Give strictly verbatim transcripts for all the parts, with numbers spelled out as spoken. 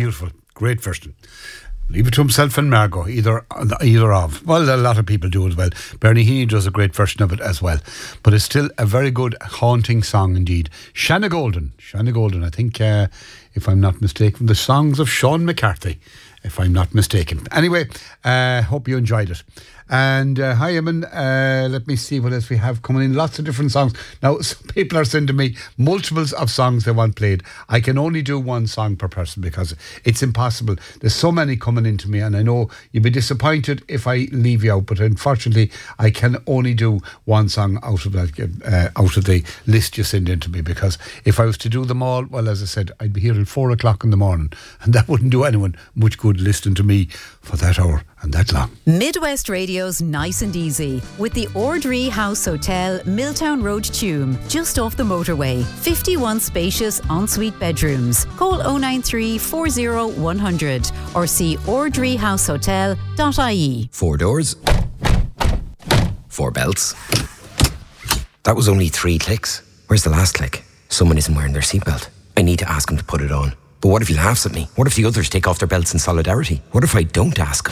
beautiful. Great version. Leave it to himself and Margot, either either of. Well, a lot of people do as well. Bernie Heaney does a great version of it as well. But it's still a very good, haunting song indeed. Shanna Golden. Shanna Golden, I think, uh, if I'm not mistaken, the songs of Sean McCarthy, if I'm not mistaken. Anyway, uh, hope you enjoyed it. And uh, hi, Eamon. Uh, let me see what else we have coming in. Lots of different songs. Now, some people are sending me multiples of songs they want played. I can only do one song per person because it's impossible. There's so many coming into me, and I know you'll be disappointed if I leave you out. But unfortunately, I can only do one song out of that, uh, out of the list you send in to me. Because if I was to do them all, well, as I said, I'd be here at four o'clock in the morning, and that wouldn't do anyone much good listening to me for that hour and that long. Midwest Radio's Nice and Easy with the Ordree House Hotel, Milltown Road, Tuam, just off the motorway. fifty-one spacious ensuite bedrooms. Call oh nine three, four oh one hundred or see ordree house hotel dot I E. Four doors. Four belts. That was only three clicks. Where's the last click? Someone isn't wearing their seatbelt. I need to ask him to put it on. But what if he laughs at me? What if the others take off their belts in solidarity? What if I don't ask?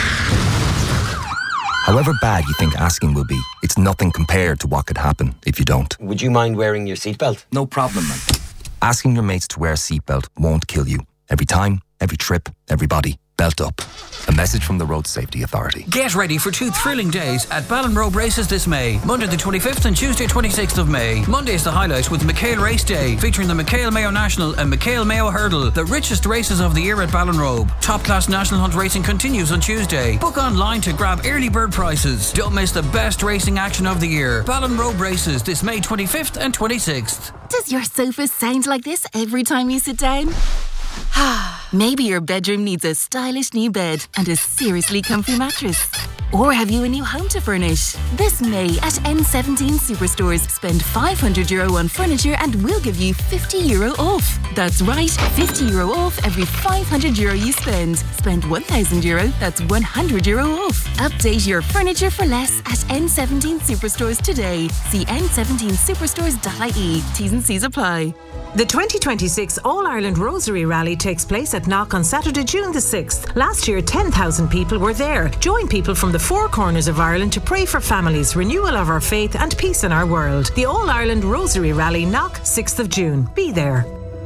However bad you think asking will be, it's nothing compared to what could happen if you don't. Would you mind wearing your seatbelt? No problem, man. Asking your mates to wear a seatbelt won't kill you. Every time, every trip, everybody, belt up. A message from the Road Safety Authority. Get ready for two thrilling days at Ballinrobe Races this May. Monday the twenty-fifth and Tuesday twenty-sixth of May. Monday is the highlight with McHale Race Day, featuring the McHale Mayo National and McHale Mayo Hurdle, the richest races of the year at Ballinrobe. Top class national hunt racing continues on Tuesday. Book online to grab early bird prices. Don't miss the best racing action of the year. Ballinrobe Races this May twenty-fifth and twenty-sixth. Does your sofa sound like this every time you sit down? Maybe your bedroom needs a stylish new bed and a seriously comfy mattress. Or have you a new home to furnish? This May at N seventeen Superstores, spend five hundred euro on furniture and we'll give you fifty euro off. That's right, fifty euro off every five hundred euro you spend. Spend one thousand euro, that's one hundred euro off. Update your furniture for less at N seventeen Superstores today. See N seventeen superstores dot I E. T's and C's apply. The twenty twenty-six All-Ireland Rosary Rally takes place at Knock on Saturday, June the sixth. Last year, ten thousand people were there. Join people from the four corners of Ireland to pray for families, renewal of our faith and peace in our world. The All-Ireland Rosary Rally, Knock, sixth of June. Be there.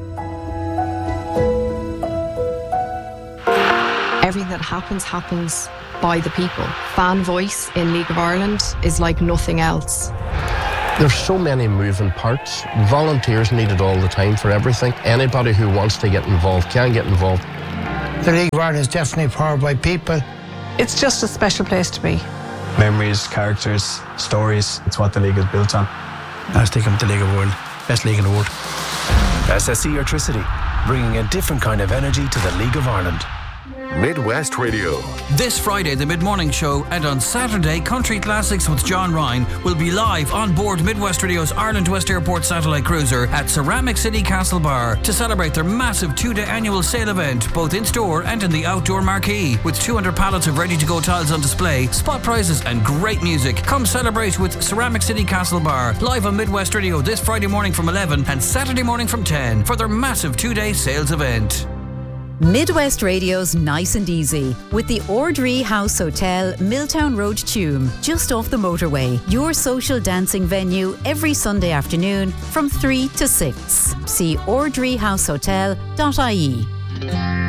Everything that happens, happens by the people. Fan voice in League of Ireland is like nothing else. There's so many moving parts. Volunteers needed all the time for everything. Anybody who wants to get involved can get involved. The League of Ireland is definitely powered by people. It's just a special place to be. Memories, characters, stories. It's what the league is built on. I stick them to the League of the World. Best league in the world. S S E Electricity, bringing a different kind of energy to the League of Ireland. Midwest Radio. This Friday, the Mid-Morning Show, and on Saturday, Country Classics with John Ryan will be live on board Midwest Radio's Ireland West Airport satellite cruiser at Ceramic City Castle Bar to celebrate their massive two-day annual sale event, both in-store and in the outdoor marquee. With two hundred pallets of ready-to-go tiles on display, spot prizes and great music. Come celebrate with Ceramic City Castle Bar, live on Midwest Radio this Friday morning from eleven and Saturday morning from ten for their massive two-day sales event. Midwest Radio's Nice and Easy with the Ordree House Hotel, Milltown Road, Tuam, just off the motorway. Your social dancing venue every Sunday afternoon from three to six. See ordree house hotel dot I E.